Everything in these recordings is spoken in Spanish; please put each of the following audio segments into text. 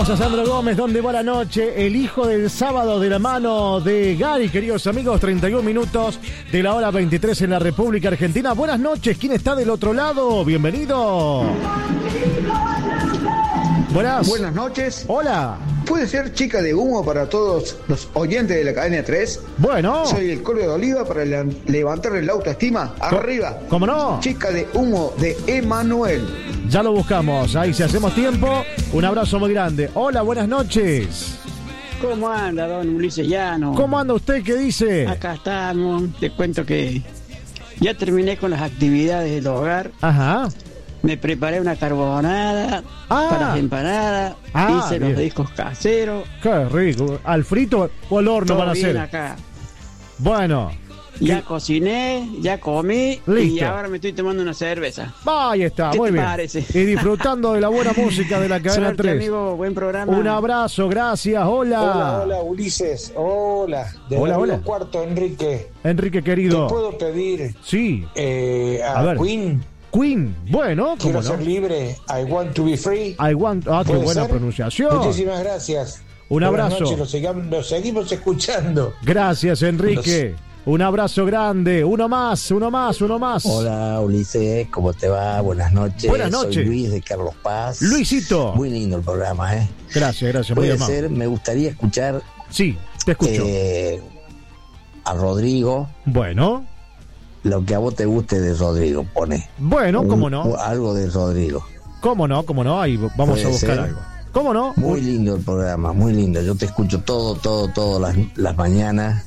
A Sandro Gómez, ¿dónde va la noche? El hijo del sábado de la mano de Gary, queridos amigos, 31 minutos de la hora 23 en la República Argentina. Buenas noches, ¿quién está del otro lado? Bienvenido. Buenas noches. Hola. ¿Puede ser chica de humo para todos los oyentes de la cadena 3? Bueno. Soy el Colo de Oliva para levantarle la autoestima. Arriba. ¿Cómo no? Chica de humo de Emanuel. Ya lo buscamos, ahí si hacemos tiempo. Un abrazo muy grande. Hola, buenas noches. ¿Cómo anda, don Ulises Llano? ¿Cómo anda usted? ¿Qué dice? Acá estamos. Te cuento que ya terminé con las actividades del hogar. Ajá. Me preparé una carbonada para las empanadas. Hice bien. los discos caseros. Qué rico. ¿Al frito o al horno van a hacer? Acá. Bueno. Ya cociné, ya comí. Listo. Y ahora me estoy tomando una cerveza. Ahí está, ¿Qué muy te bien. parece? Y disfrutando de la buena música de la cadena Suerte, 3. amigo, buen programa. Un abrazo, gracias, hola. Hola, Ulises, hola. Hola. Cuarto, Enrique. Enrique, querido. ¿Te puedo pedir Sí. a ver. Queen? Queen, bueno, Quiero ¿cómo no? ser libre. I want to be free. Qué ¿Puede buena ser? pronunciación. Muchísimas gracias. Un abrazo. Buenas noches, lo seguimos escuchando. Gracias, Enrique. Un abrazo grande. Uno más. Hola, Ulises, ¿cómo te va? Buenas noches. Buenas noches. Soy Luis de Carlos Paz. Luisito. Muy lindo el programa, ¿eh? Gracias, muy Puede amable. ser, me gustaría escuchar Sí, te escucho. a Rodrigo. Bueno. Lo que a vos te guste de Rodrigo, pone. Bueno, cómo no. Algo de Rodrigo. ¿Cómo no? Ahí vamos a Puede buscar ser. algo. ¿Cómo no? Muy lindo el programa, muy lindo. Yo te escucho todas las mañanas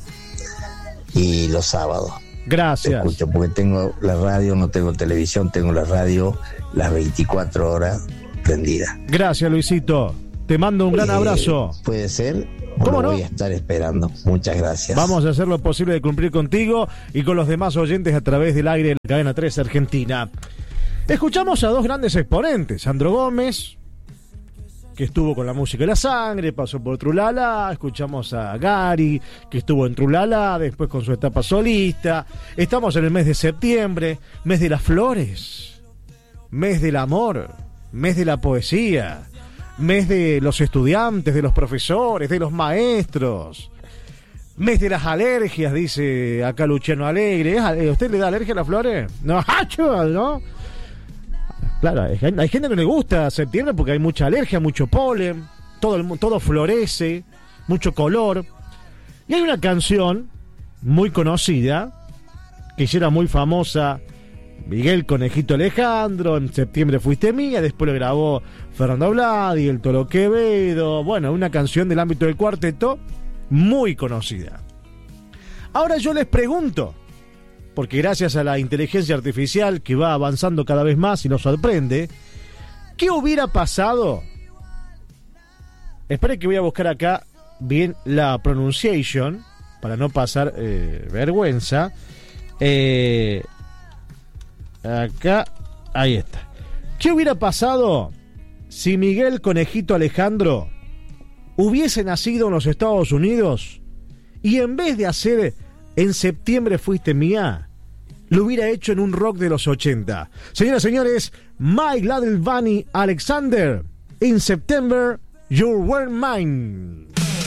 y los sábados. Te Gracias. escucho porque tengo la radio, no tengo televisión, tengo la radio las 24 horas prendida. Gracias, Luisito. Te mando un gran abrazo. ¿Puede ser? ¿Cómo Lo no? voy a estar esperando. Muchas gracias. Vamos a hacer lo posible de cumplir contigo y con los demás oyentes a través del aire de la cadena 3 Argentina. Escuchamos a dos grandes exponentes. Sandro Gómez, que estuvo con la música de la sangre, pasó por Trulala. Escuchamos a Gary, que estuvo en Trulala, después con su etapa solista. Estamos en el mes de septiembre, mes de las flores, mes del amor, mes de la poesía, mes de los estudiantes, de los profesores, de los maestros, mes de las alergias, dice acá Luciano Alegre. ¿Usted le da alergia a las flores? No, ¿no? Claro, hay gente que no le gusta septiembre porque hay mucha alergia, mucho polen, todo florece, mucho color. Y hay una canción muy conocida, que ya era muy famosa, Miguel Conejito Alejandro, En septiembre fuiste mía, después lo grabó Fernando Bladi, el Toro Quevedo, bueno, una canción del ámbito del cuarteto muy conocida. Ahora yo les pregunto, porque gracias a la inteligencia artificial que va avanzando cada vez más y nos sorprende, ¿qué hubiera pasado? Esperen que voy a buscar acá bien la pronunciation, para no pasar vergüenza. Acá, ahí está. ¿Qué hubiera pasado si Miguel Conejito Alejandro hubiese nacido en los Estados Unidos y en vez de hacer En septiembre fuiste mía, lo hubiera hecho en un rock de los 80? Señoras y señores, Mike Little Bunny Alexander, In September You Were Mine.